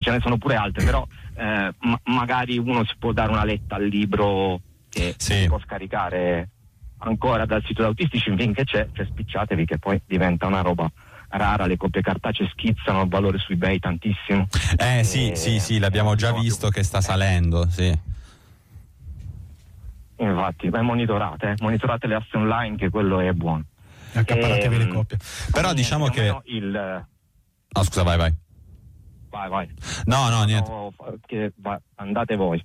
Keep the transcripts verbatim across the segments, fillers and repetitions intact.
ce ne sono pure altre, però eh, ma- magari uno si può dare una letta al libro che sì. si può scaricare ancora dal sito Autistici, finché c'è, cioè spicciatevi che poi diventa una roba rara, le copie cartacee schizzano il valore su eBay tantissimo. Eh sì, e, sì, sì, l'abbiamo già visto che sta salendo, sì. Infatti, beh, monitorate, eh, monitorate le aste online, che quello è buono. Accaparatevi E, le copie. Però diciamo che... il... Oh, scusa, vai, vai. Vai, vai. No, no, niente. No, che va, andate voi.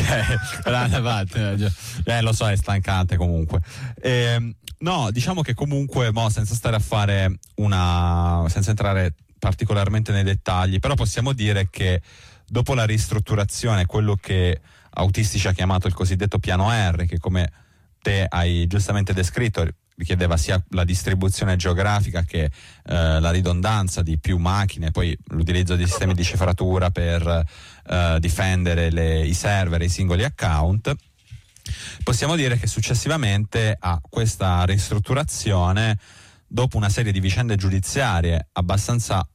Ok, eh, lo so, è stancante comunque. Eh, no, diciamo che comunque, mo, senza stare a fare una... senza entrare particolarmente nei dettagli, però possiamo dire che dopo la ristrutturazione, quello che Autistici ha chiamato il cosiddetto piano R, che come te hai giustamente descritto richiedeva sia la distribuzione geografica che eh, la ridondanza di più macchine, poi l'utilizzo di sistemi di cifratura per eh, difendere le, i server e i singoli account. Possiamo dire che successivamente a questa ristrutturazione, dopo una serie di vicende giudiziarie abbastanza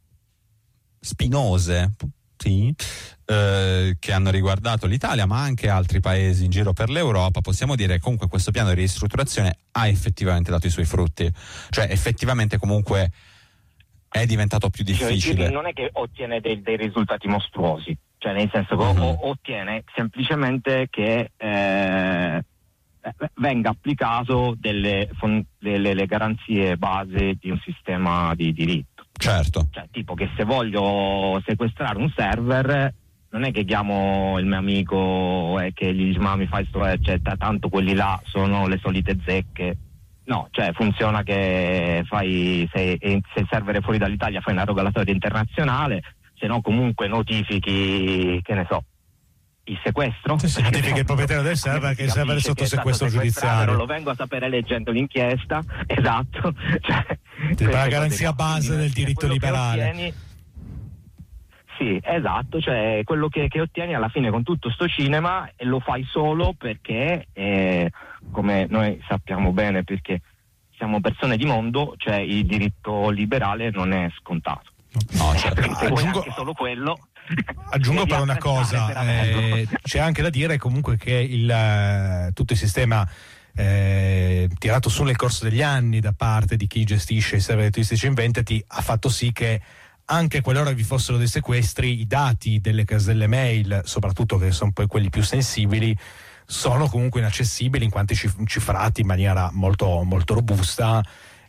spinose, sì, eh, che hanno riguardato l'Italia ma anche altri paesi in giro per l'Europa, possiamo dire che comunque questo piano di ristrutturazione ha effettivamente dato i suoi frutti, cioè effettivamente comunque è diventato più difficile. Non è che ottiene dei, dei risultati mostruosi, cioè nel senso che uh-huh. ottiene semplicemente che eh, venga applicato delle, delle le garanzie base di un sistema di diritto. Certo. Cioè, tipo che se voglio sequestrare un server, non è che chiamo il mio amico e che gli dice ma mi fai sto, cioè, tanto quelli là sono le solite zecche. No, cioè funziona che fai, se, se il server è fuori dall'Italia fai una rogatoria internazionale, se no comunque notifichi, che ne so, il sequestro. Sì, sì, notifica il proprietario del server che il server è sotto sequestro giudiziario. Lo vengo a sapere leggendo l'inchiesta, esatto. Cioè, la garanzia base del diritto liberale. Ottieni, sì, esatto, cioè quello che, che ottieni alla fine con tutto sto cinema, e lo fai solo perché, eh, come noi sappiamo bene, perché siamo persone di mondo, cioè il diritto liberale non è scontato. No, certo. Se vuoi anche solo quello. Aggiungo però una cosa, eh, c'è anche da dire comunque che il, tutto il sistema eh, tirato su nel corso degli anni da parte di chi gestisce i server Autistici Inventati ha fatto sì che anche qualora vi fossero dei sequestri, i dati delle caselle mail, soprattutto che sono poi quelli più sensibili, sono comunque inaccessibili in quanto cifrati in maniera molto, molto robusta.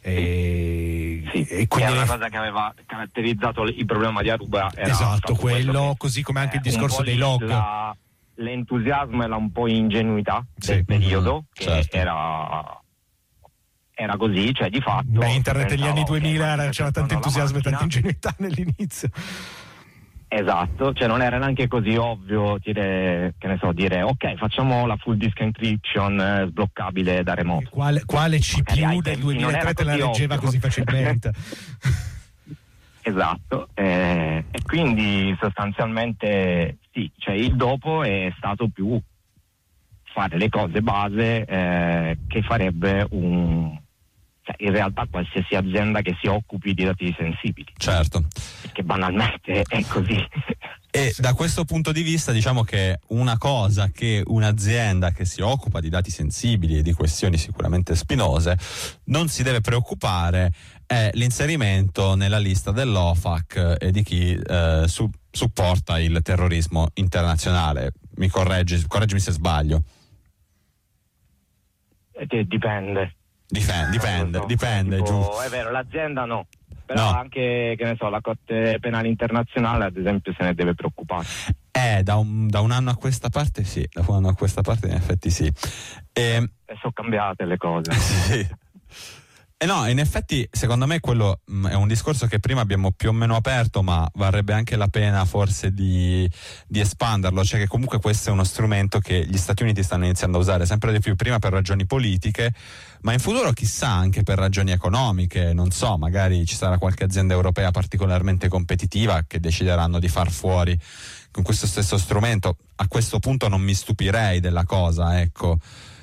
E, sì, e quindi è una cosa che aveva caratterizzato il problema di Aruba, era esatto quello, che, così come anche eh, il discorso dei log, la, l'entusiasmo e la un po' ingenuità sì. del periodo, che certo. era era così, cioè di fatto beh, internet negli anni duemila okay, c'era tanto entusiasmo e tanta ingenuità nell'inizio. Esatto, cioè non era neanche così ovvio dire, che ne so, dire ok, facciamo la full disk encryption eh, sbloccabile da remoto. Quale, quale C P U del duemilatré te la leggeva così facilmente? Esatto, eh, e quindi sostanzialmente sì, cioè il dopo è stato più fare le cose base eh, che farebbe un... Cioè, in realtà qualsiasi azienda che si occupi di dati sensibili. Certo. Perché banalmente è così. E da questo punto di vista diciamo che una cosa che un'azienda che si occupa di dati sensibili e di questioni sicuramente spinose non si deve preoccupare è l'inserimento nella lista dell'O F A C e di chi eh, su, supporta il terrorismo internazionale. Mi correggi, correggimi se sbaglio. Eh, dipende. Difende, dipende, so, dipende, tipo, giusto. È vero, l'azienda no, però no. anche, che ne so, la Corte Penale Internazionale ad esempio se ne deve preoccupare. Eh, da un, da un anno a questa parte sì, da un anno a questa parte in effetti sì. E, e sono cambiate le cose. Sì. E no, in effetti secondo me quello mh, è un discorso che prima abbiamo più o meno aperto, ma varrebbe anche la pena forse di, di espanderlo, cioè che comunque questo è uno strumento che gli Stati Uniti stanno iniziando a usare sempre di più, prima per ragioni politiche, ma in futuro chissà anche per ragioni economiche, non so, magari ci sarà qualche azienda europea particolarmente competitiva che decideranno di far fuori con questo stesso strumento. A questo punto non mi stupirei della cosa, ecco.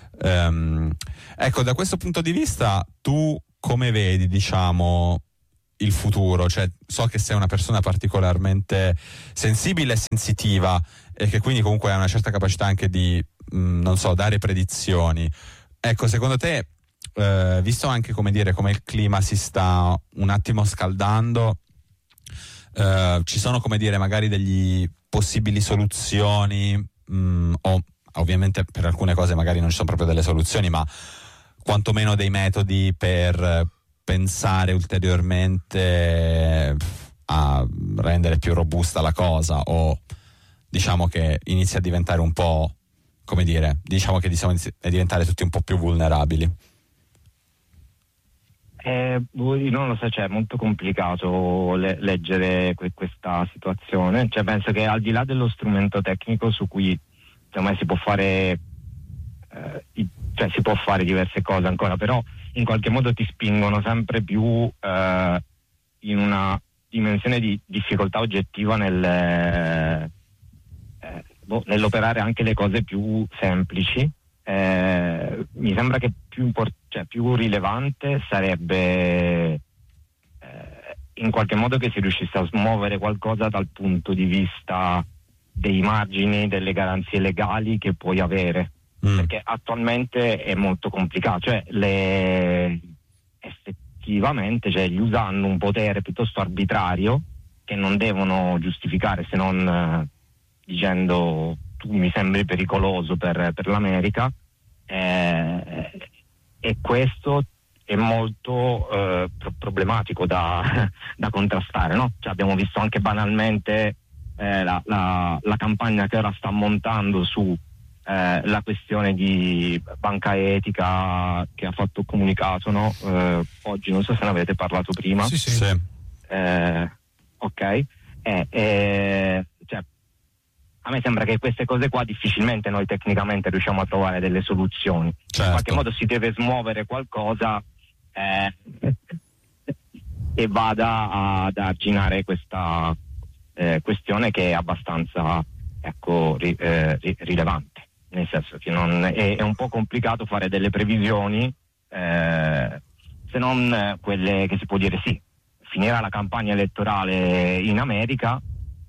Um, ecco, da questo punto di vista tu come vedi, diciamo, il futuro, cioè so che sei una persona particolarmente sensibile e sensitiva e che quindi comunque ha una certa capacità anche di, mh, non so, dare predizioni. Ecco, secondo te, eh, visto anche, come dire, come il clima si sta un attimo scaldando, eh, ci sono, come dire, magari degli possibili soluzioni, mh, o ovviamente per alcune cose magari non ci sono proprio delle soluzioni, ma quantomeno dei metodi per pensare ulteriormente a rendere più robusta la cosa, o diciamo che inizia a diventare un po', come dire, diciamo che diciamo a diventare tutti un po' più vulnerabili? Eh, non lo so, cioè, è molto complicato le- leggere que- questa situazione, cioè penso che al di là dello strumento tecnico su cui secondo me si può fare eh, i- cioè si può fare diverse cose ancora, però in qualche modo ti spingono sempre più eh, in una dimensione di difficoltà oggettiva nel, eh, boh, nell'operare anche le cose più semplici. Eh, mi sembra che più, import- cioè, più rilevante sarebbe eh, in qualche modo che si riuscisse a smuovere qualcosa dal punto di vista dei margini, delle garanzie legali che puoi avere. Mm. Perché attualmente è molto complicato, cioè le effettivamente cioè, gli U S A hanno un potere piuttosto arbitrario che non devono giustificare se non eh, dicendo tu mi sembri pericoloso per, per l'America, eh, e questo è molto eh, pro- problematico da, da contrastare, no? Cioè, abbiamo visto anche banalmente eh, la, la, la campagna che ora sta montando su Eh, la questione di banca etica, che ha fatto comunicato, no? Eh, oggi, non so se ne avete parlato prima. Sì, sì. Sì. Eh, ok. Eh, eh, cioè, a me sembra che queste cose qua difficilmente noi tecnicamente riusciamo a trovare delle soluzioni. Certo. In qualche modo si deve smuovere qualcosa eh, che vada ad arginare questa eh, questione che è abbastanza ecco, ri, eh, ri, rilevante. Nel senso che non è, è un po' complicato fare delle previsioni eh, se non quelle che si può dire sì, finirà la campagna elettorale in America,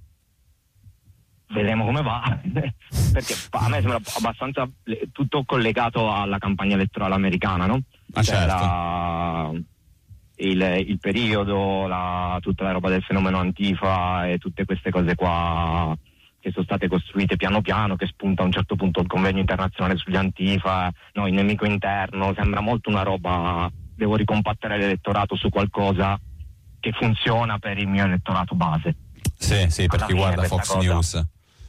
vedremo come va perché a me sembra abbastanza tutto collegato alla campagna elettorale americana, no? Ah, certo. La, il, il periodo, la, tutta la roba del fenomeno Antifa e tutte queste cose qua che sono state costruite piano piano, che spunta a un certo punto il convegno internazionale sugli Antifa, no, il nemico interno, sembra molto una roba, devo ricompattare l'elettorato su qualcosa che funziona per il mio elettorato base. Sì, sì, per Alla chi fine guarda questa Fox cosa. News.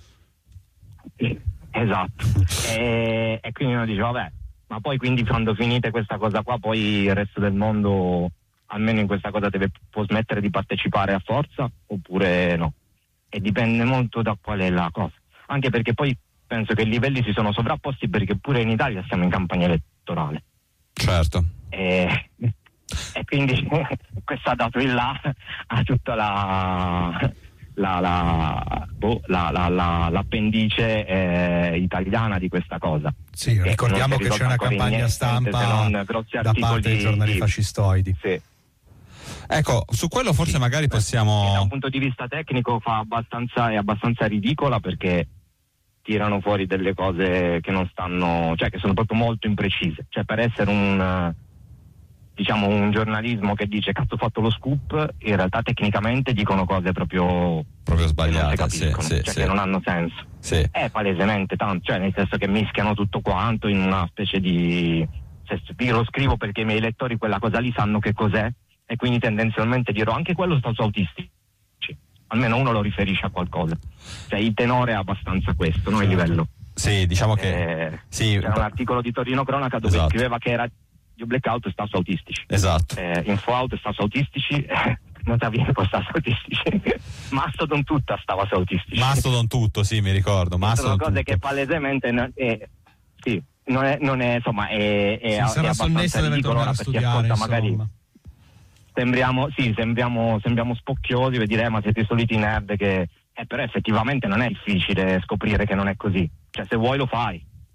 Sì, esatto. e, e quindi uno dice, vabbè, ma poi quindi quando finite questa cosa qua, poi il resto del mondo, almeno in questa cosa, deve può smettere di partecipare a forza, oppure no? E dipende molto da qual è la cosa, anche perché poi penso che i livelli si sono sovrapposti, perché pure in Italia siamo in campagna elettorale. Certo. E, e quindi questo ha dato il là a tutta la la, la, boh, la, la, la l'appendice eh, italiana di questa cosa. Sì, che ricordiamo che c'è una campagna niente, stampa da parte dei giornali fascistoidi. Sì. Ecco, su quello forse magari possiamo... E da un punto di vista tecnico fa abbastanza, è abbastanza ridicola, perché tirano fuori delle cose che non stanno, cioè che sono proprio molto imprecise. Cioè, per essere un diciamo un giornalismo che dice cazzo ho fatto lo scoop, in realtà tecnicamente dicono cose proprio proprio sbagliate, che non si capiscono, sì, sì, cioè sì. che non hanno senso. Sì. È palesemente tanto, cioè nel senso che mischiano tutto quanto in una specie di, se io lo scrivo perché i miei lettori quella cosa lì sanno che cos'è, e quindi tendenzialmente dirò anche quello sta su autistici, almeno uno lo riferisce a qualcosa, cioè il tenore è abbastanza questo, no? Il livello. Sì, diciamo che eh, sì, c'era un articolo di Torino Cronaca dove esatto. scriveva che era blackout sta su autistici, esatto, eh, info-out sta su autistici, Notavico sta su autistici, Mastodon tutta stava su autistici. Mastodon tutto, sì, mi ricordo. Mastodon sono cose tutto. che palesemente non è, sì, non è, non è insomma è, è, Sì, è sarà abbastanza deve ridicolo tornare a per chi studiare, ascolta, insomma. magari sembriamo, sì, sembriamo, sembriamo spocchiosi per dire eh, ma siete i soliti nerd che eh, però effettivamente non è difficile scoprire che non è così, cioè se vuoi lo fai,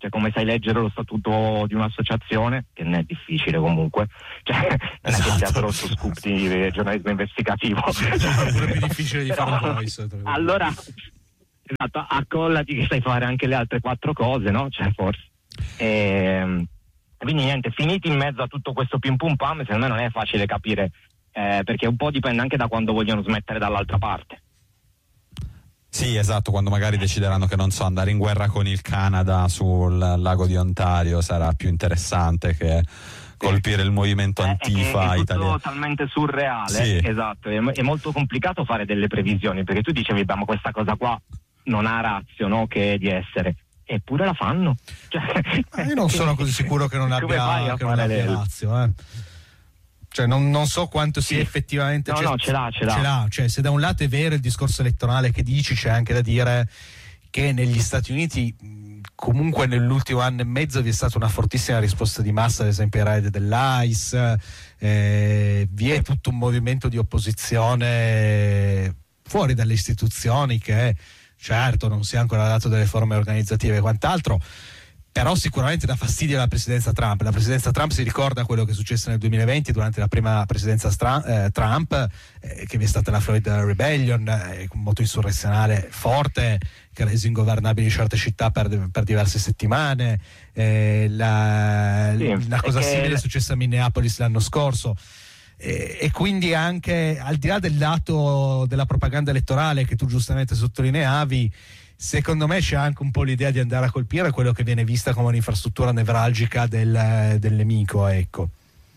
cioè come sai leggere lo statuto di un'associazione, che non è difficile comunque, cioè non è che sia però su scoop di giornalismo investigativo, è pure più difficile di però, fare un voice. Allora, esatto, accollati che sai fare anche le altre quattro cose, no? Cioè forse. E, quindi niente, finiti in mezzo a tutto questo pim pum pam, secondo me non è facile capire, eh, perché un po' dipende anche da quando vogliono smettere dall'altra parte. Sì, esatto, quando magari decideranno che non so, andare in guerra con il Canada sul lago di Ontario sarà più interessante che colpire il movimento Antifa è, è, è italiano. tutto talmente surreale, sì. Esatto, è, è molto complicato fare delle previsioni, perché tu dicevi, ma questa cosa qua non ha razio, no, che di essere, eppure la fanno. Cioè, io non sono così sicuro che non abbia, che non abbia razio, eh. Cioè non, non so quanto sia sì. effettivamente no cioè, no ce l'ha ce l'ha. ce l'ha cioè se da un lato è vero il discorso elettorale che dici, c'è anche da dire che negli Stati Uniti comunque nell'ultimo anno e mezzo vi è stata una fortissima risposta di massa, ad esempio ai raid dell'ICE, eh, vi è tutto un movimento di opposizione fuori dalle istituzioni che certo non si è ancora dato delle forme organizzative e quant'altro, però sicuramente dà fastidio alla presidenza Trump. La presidenza Trump si ricorda quello che è successo nel duemilaventi durante la prima presidenza stra- eh, Trump, eh, che vi è stata la Floyd Rebellion, eh, un moto insurrezionale forte che ha reso ingovernabili certe città per, per diverse settimane, eh, la, sì, una cosa che... simile è successa a Minneapolis l'anno scorso. E, e quindi anche al di là del lato della propaganda elettorale che tu giustamente sottolineavi, secondo me c'è anche un po' l'idea di andare a colpire quello che viene vista come un'infrastruttura nevralgica del, del nemico, ecco.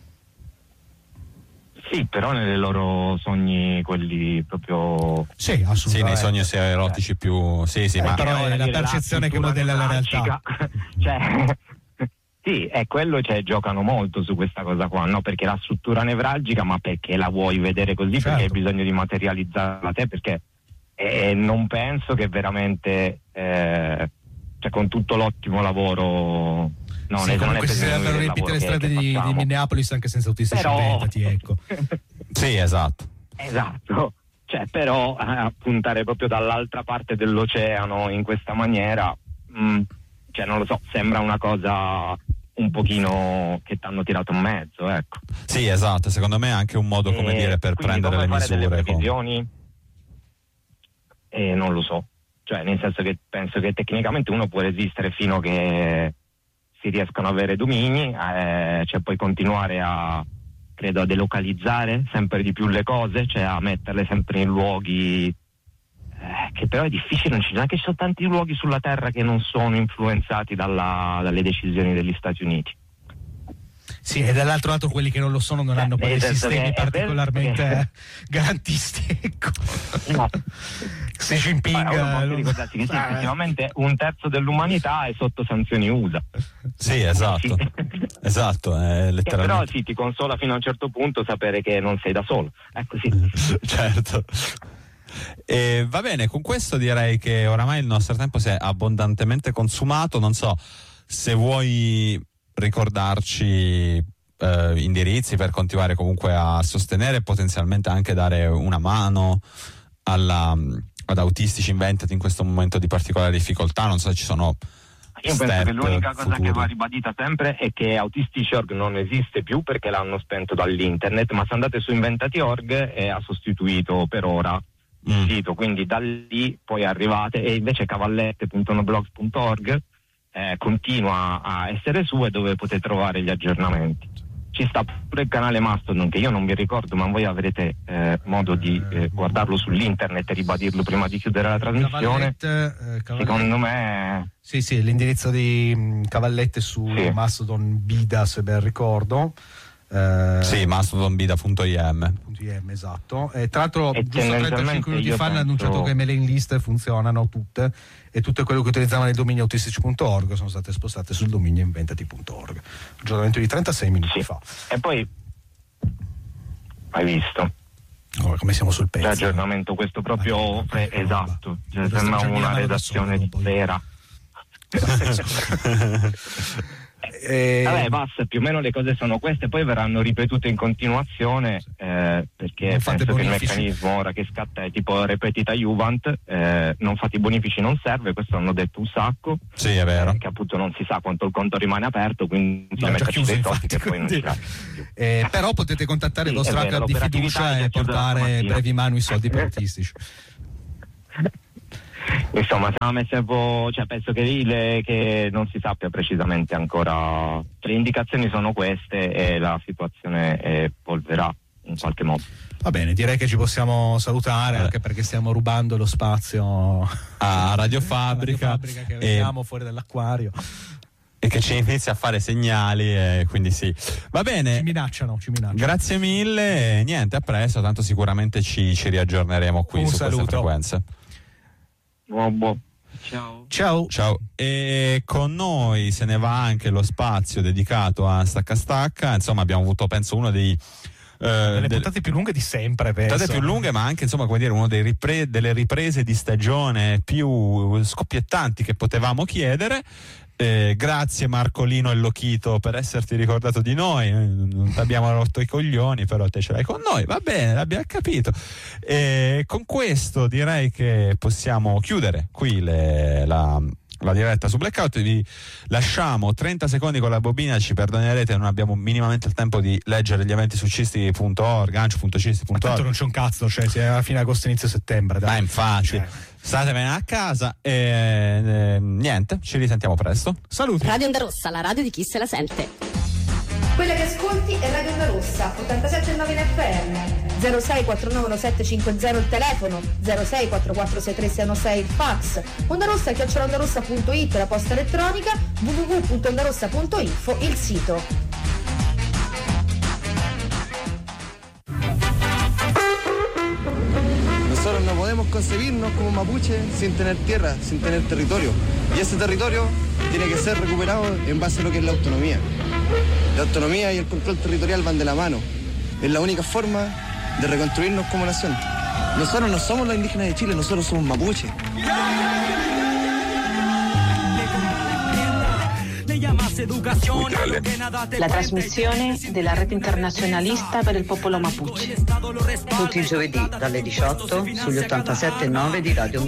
Sì, però nei loro sogni quelli proprio sì, assolutamente. Sì, nei sogni sia erotici più sì, sì, eh, ma però è la percezione che modella la realtà. Cioè sì, è quello, cioè giocano molto su questa cosa qua, no? Perché la struttura nevralgica, ma perché la vuoi vedere così? Certo. Perché hai bisogno di materializzarla te, perché e non penso che veramente eh, cioè con tutto l'ottimo lavoro no, sì, comunque si dovrebbero riempire le strade di, di Minneapolis anche senza autistici però... inventati, ecco. Sì, esatto esatto, cioè però eh, puntare proprio dall'altra parte dell'oceano in questa maniera mh, cioè non lo so, sembra una cosa un pochino che ti hanno tirato in mezzo, ecco. Sì, esatto, secondo me è anche un modo, come e dire, per prendere le misure delle previsioni con... E non lo so, cioè nel senso che penso che tecnicamente uno può resistere fino a che si riescano ad avere domini, eh, cioè poi continuare a, credo, a delocalizzare sempre di più le cose, cioè a metterle sempre in luoghi eh, che però è difficile, non ci sono, anche ci sono tanti luoghi sulla terra che non sono influenzati dalla, dalle decisioni degli Stati Uniti. Sì, e dall'altro lato quelli che non lo sono non cioè, hanno poi dei sistemi particolarmente perché... garantisti, ecco. No. Xi Jinping allora, non... ricordarsi che sì, effettivamente un terzo dell'umanità è sotto sanzioni U S A. Sì, esatto. Sì. Esatto, è letteralmente. Però sì, ti consola fino a un certo punto sapere che non sei da solo. Ecco sì. Certo. E va bene, con questo direi che oramai il nostro tempo si è abbondantemente consumato. Non so se vuoi ricordarci eh, indirizzi per continuare comunque a sostenere e potenzialmente anche dare una mano alla, ad Autistici Inventati in questo momento di particolare difficoltà. Non so se ci sono io penso che l'unica cosa futuri. che va ribadita sempre è che Autistici punto org non esiste più perché l'hanno spento dall'internet, ma se andate su inventati punto org e ha sostituito per ora il mm. sito, quindi da lì poi arrivate, e invece cavallette punto noblogs punto org Eh, continua a essere su e dove potete trovare gli aggiornamenti. Ci sta pure il canale Mastodon che io non vi ricordo, ma voi avrete eh, modo di eh, guardarlo sull'internet e ribadirlo prima di chiudere la trasmissione. Cavallette, eh, Cavallette. Secondo me sì sì l'indirizzo di mh, Cavallette su sì. Mastodon Bida, se ben ricordo. Eh, sì, mastodonbida punto i m. Esatto. E tra l'altro e giusto trentacinque minuti fa hanno penso... annunciato che le mailing list funzionano tutte, e tutte quelle che utilizzavano il dominio autistici punto org sono state spostate sul dominio inventati punto org. Aggiornamento di trentasei minuti sì. fa. E poi hai visto? Oh, come siamo sul pezzo. L'aggiornamento questo proprio ah, eh, esatto, cioè, sembra una redazione di sera. Eh... Vabbè, basta, più o meno le cose sono queste, poi verranno ripetute in continuazione, eh, perché non penso che il bonifici. meccanismo ora che scatta è tipo repetita Juvent, eh, non fate i bonifici non serve, questo hanno detto un sacco. Sì, è vero. Eh, che appunto non si sa quanto il conto rimane aperto, quindi No, no, già chiuso, dei infatti, soldi che poi non quindi... ci eh, però potete contattare sì, il vostro vero, hacker di fiducia e portare brevi mano i soldi per autistici. Insomma, siamo messi un po', cioè penso che, le, che non si sappia precisamente ancora, le indicazioni sono queste e la situazione evolverà in qualche modo. Va bene, direi che ci possiamo salutare, eh. anche perché stiamo rubando lo spazio a Radio Fabbrica, Radio Fabbrica che vediamo e... fuori dall'acquario. E che ci inizia a fare segnali, e quindi sì. Va bene. Ci minacciano, ci minacciano. Grazie mille, niente, a presto, tanto sicuramente ci, ci riaggiorneremo qui Un su saluto. queste frequenze. Buon Ciao. Ciao. Ciao. E con noi se ne va anche lo spazio dedicato a Stacca Stacca. Insomma, abbiamo avuto, penso, uno dei Uh, delle del, puntate più lunghe di sempre, penso. puntate più lunghe, ma anche, insomma, come dire, uno dei ripre- delle riprese di stagione più scoppiettanti che potevamo chiedere. Eh, grazie Marcolino e Lochito per esserti ricordato di noi. Non ti abbiamo rotto i coglioni, però te ce l'hai con noi, va bene, l'abbiamo capito. E con questo direi che possiamo chiudere qui le, la la diretta su Blackout. Vi lasciamo trenta secondi con la bobina, ci perdonerete, non abbiamo minimamente il tempo di leggere gli eventi su cisti punto org, gancio punto cisti punto org. Ma tanto non c'è un cazzo, cioè si è alla fine agosto inizio settembre, dai. Ma infatti, cioè. Statevene a casa e eh, niente, ci risentiamo presto. Saluti. Radio Onda Rossa, la radio di chi se la sente. Quella che ascolti è Radio Onda Rossa, ottantasette virgola nove in F M, zero sei quattro nove uno sette cinque zero il telefono, zero sei quattro quattro sei tre sei uno sei il fax, Onda Rossa chiocciola ondarossa punto it la posta elettronica, w w w punto ondarossa punto info il sito. Nosotros no podemos concebirnos como mapuche sin tener tierra, sin tener territorio. Y ese territorio tiene que ser recuperado en base a lo que es la autonomía. La autonomía y el control territorial van de la mano. Es la única forma de reconstruirnos como nación. Nosotros no somos los indígenas de Chile, nosotros somos mapuches. La trasmissione della rete internazionalista per il popolo Mapuche. Tutti i giovedì dalle diciotto sugli ottantasette virgola nove di Radio